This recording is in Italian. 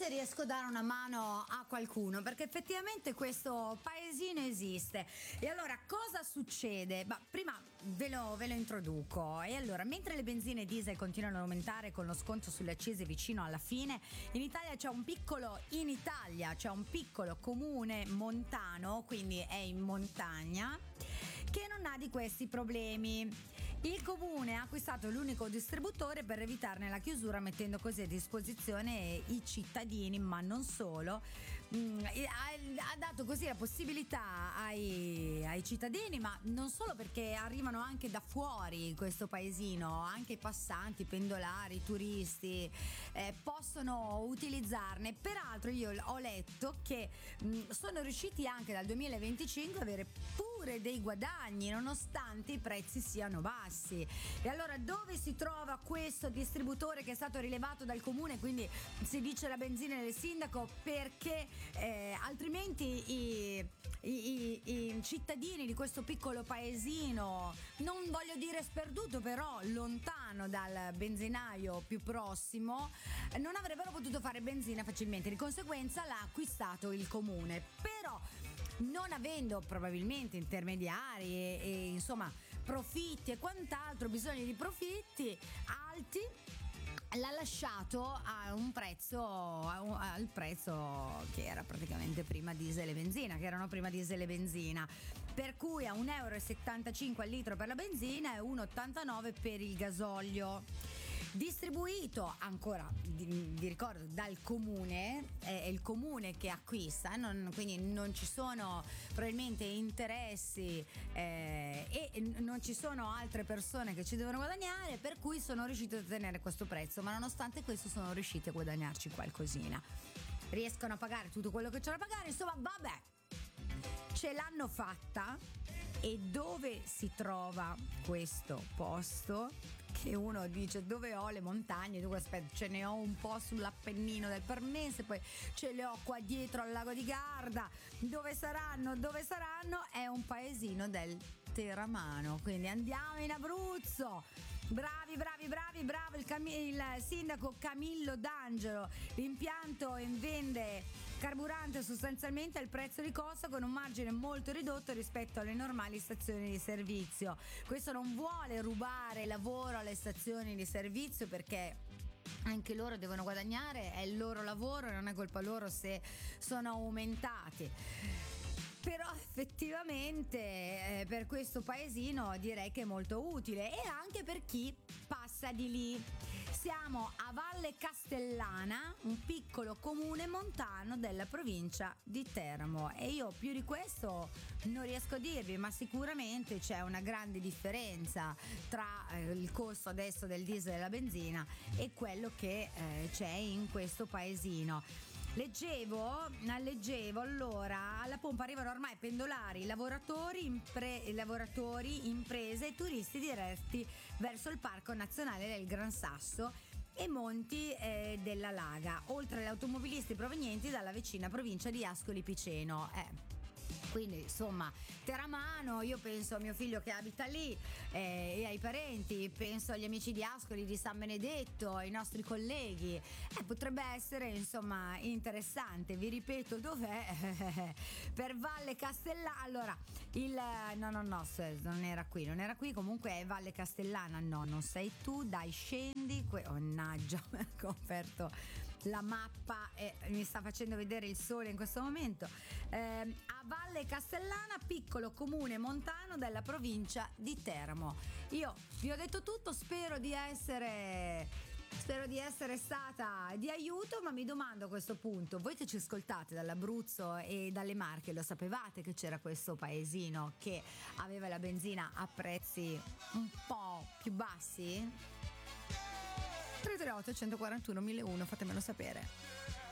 se riesco a dare una mano a qualcuno, perché effettivamente questo paesino esiste. E allora cosa succede? Prima ve lo introduco. E allora, mentre le benzine e diesel continuano ad aumentare con lo sconto sulle accise vicino alla fine, in Italia c'è un piccolo comune montano, quindi è in montagna, che non ha di questi problemi. Il comune ha acquistato l'unico distributore per evitarne la chiusura, mettendo così a disposizione i cittadini, ma non solo. Ha dato così la possibilità ai cittadini, ma non solo, perché arrivano anche da fuori questo paesino, anche i passanti, i pendolari, i turisti possono utilizzarne. Peraltro io ho letto che sono riusciti anche dal 2025 a avere pure dei guadagni nonostante i prezzi siano bassi. E allora dove si trova questo distributore che è stato rilevato dal comune? Quindi si dice la benzina del sindaco, perché altrimenti i cittadini di questo piccolo paesino, non voglio dire sperduto, però lontano dal benzinaio più prossimo, non avrebbero potuto fare benzina facilmente. Di conseguenza l'ha acquistato il comune, però non avendo probabilmente intermediari e insomma profitti e quant'altro, bisogno di profitti alti, l'ha lasciato a un prezzo, al prezzo che era praticamente prima diesel e benzina, che erano prima diesel e benzina, per cui a 1,75 euro al litro per la benzina e 1,89 per il gasolio. Distribuito ancora, vi ricordo, dal comune, è il comune che acquista, quindi non ci sono probabilmente interessi e non ci sono altre persone che ci devono guadagnare, per cui sono riusciti a ottenere questo prezzo, ma nonostante questo sono riusciti a guadagnarci qualcosina. Riescono a pagare tutto quello che c'è da pagare, insomma, vabbè, ce l'hanno fatta. E dove si trova questo posto? Che uno dice: dove ho le montagne? Dunque aspetta, ce ne ho un po' sull'Appennino del Parmense, poi ce le ho qua dietro al lago di Garda. Dove saranno? È un paesino del Teramano, quindi andiamo in Abruzzo. Bravi, il sindaco Camillo D'Angelo. L'impianto vende carburante sostanzialmente al prezzo di costo, con un margine molto ridotto rispetto alle normali stazioni di servizio. Questo non vuole rubare lavoro alle stazioni di servizio, perché anche loro devono guadagnare, è il loro lavoro e non è colpa loro se sono aumentati. Però effettivamente per questo paesino direi che è molto utile, e anche per chi passa di lì. Siamo a Valle Castellana, un piccolo comune montano della provincia di Teramo, e io più di questo non riesco a dirvi, ma sicuramente c'è una grande differenza tra il costo adesso del diesel e della benzina e quello che c'è in questo paesino. Leggevo allora, alla pompa arrivano ormai pendolari, lavoratori, imprese e turisti diretti verso il Parco Nazionale del Gran Sasso e Monti della Laga, oltre agli automobilisti provenienti dalla vicina provincia di Ascoli Piceno. Quindi insomma, Teramano, io penso a mio figlio che abita lì e ai parenti, penso agli amici di Ascoli, di San Benedetto, ai nostri colleghi. Potrebbe essere insomma interessante. Vi ripeto dov'è? Per Valle Castellana. Allora, non era qui, comunque è Valle Castellana. No, non sei tu, dai, scendi. Mannaggia, ho aperto la mappa e mi sta facendo vedere il sole in questo momento. A Valle Castellana, piccolo comune montano della provincia di Teramo. Io vi ho detto tutto, spero di essere stata di aiuto, ma mi domando a questo punto, voi che ci ascoltate dall'Abruzzo e dalle Marche, lo sapevate che c'era questo paesino che aveva la benzina a prezzi un po' più bassi? 338 141 1001, fatemelo sapere.